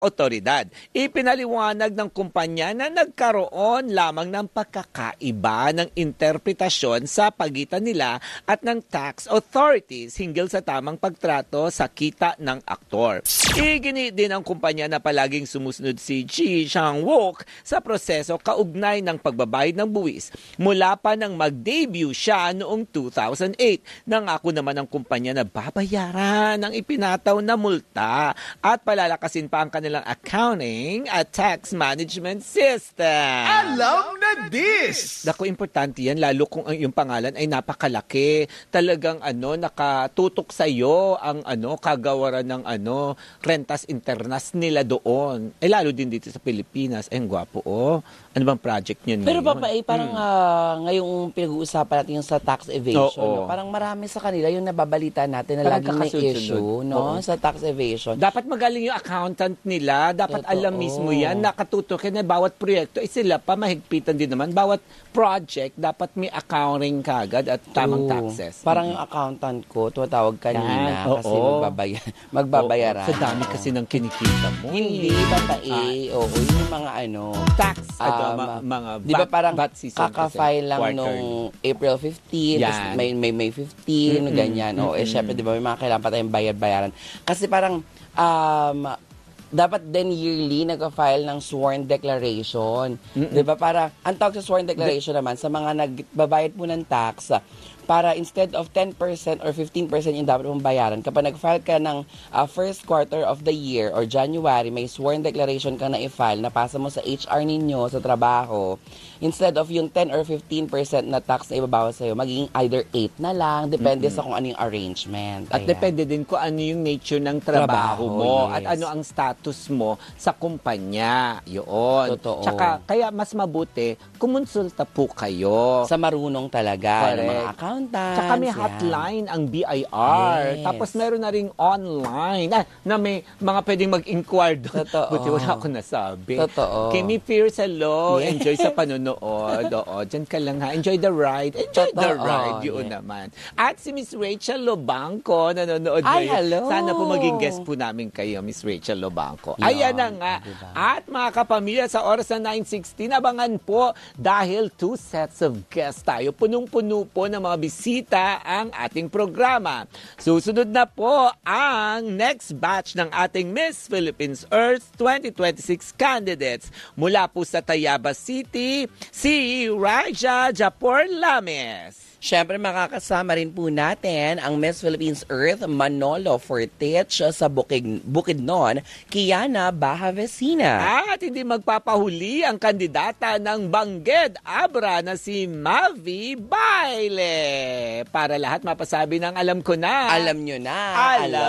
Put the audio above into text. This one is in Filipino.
otoridad. Ipinaliwanag ng kumpanya na nagkaroon lamang ng pagkakaiba ng interpretasyon sa pagitan nila at ng tax authorities hinggil sa tamang pagtrato sa kita ng aktor. Igini din ng kumpanya na palaging sumusunod si Ji Chang-wook sa proseso kaugnay ng pagbabayad ng buwis mula pa nang mag-debut siya noong 2008. Nangako naman ng kumpanya na babayaran ang ipinataw na multa at palalakasin pa ang kanilang accounting at tax management system. Alam na this! Naku, importante yan, lalo kung ang iyong pangalan ay napakalaki. Talagang nakatutok sa iyo ang kagawaran ng rentas internas nila doon. Lalo din dito sa Pilipinas. Ang gwapo, oh. Ano bang project niyo ngayon? Pero parang ngayong pinag-uusapan natin yung sa tax evasion, parang marami sa kanila yung nababalita natin na parang laging may issue sa tax evasion. Dapat magaling yung accountant nila. Dapat alam mismo yan. Nakatutok yan na bawat proyekto. Sila pa mahigpitan din naman. Bawat project, dapat may accounting kagad at tamang taxes. Parang yung accountant ko, tumatawag kanina kasi magbabayaran. Sa dami kasi ng kinikita mo. Hindi, babae. Oo, yung mga tax. Mga di ba parang VAT season kaka-file lang nung April 15, tapos May 15, ganyan. Syempre, di ba, may mga kailangan pa tayong bayad-bayaran. Kasi parang, dapat din yearly nag-file ng sworn declaration. Di ba? Para, ang tawag sa sworn declaration naman, sa mga nagbabayad po ng tax, para instead of 10% or 15% yung dapat mong bayaran, kapag nag-file ka ng first quarter of the year or January, may sworn declaration ka na i-file, napasa mo sa HR ninyo, sa trabaho, instead of yung 10 or 15% na tax na ibabawas sa'yo, magiging either 8 na lang, depende sa kung ano yung arrangement. At depende din kung ano yung nature ng trabaho mo at ano ang status mo sa kumpanya. Yun. Totoo. Tsaka, kaya mas mabuti, kumonsulta po kayo. Sa marunong talaga, ng mga accountants. Tsaka may hotline ang BIR. Yes. Tapos meron na ring online na may mga pwedeng mag-inquire doon. Totoo. Buti wala ako nasabi. Totoo. Kimi Pierce, hello. Yes. Enjoy sa panonood. Diyan ka lang ha. Enjoy the ride. Enjoy the ride. Yun naman. At si Miss Rachel Lobangco, nanonood Ay, ngayon. hello. Sana po maging guest po namin kayo, Miss Rachel Lobangco. Ayan na nga. Diba? At mga kapamilya, sa oras na 9:16, abangan po dahil 2 sets of guests tayo. Punong-puno po ng mga bisita ang ating programa. Susunod na po ang next batch ng ating Miss Philippines Earth 2026 candidates. Mula po sa Tayabas City, si Raja Japor Lames. Siyempre, makakasama rin po natin ang Miss Philippines Earth Manolo Fortich sa Bukidnon, Kiana Baja Vecina. At hindi magpapahuli ang kandidata ng Bangged Abra na si Mavi Baile. Para lahat mapasabi ng alam ko na. Alam nyo na. Alam